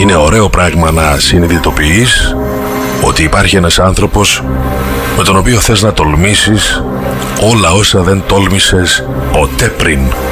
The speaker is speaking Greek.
είναι ωραίο πράγμα να συνειδητοποιείς ότι υπάρχει ένας άνθρωπος με τον οποίο θες να τολμήσεις όλα όσα δεν τόλμησες ποτέ πριν.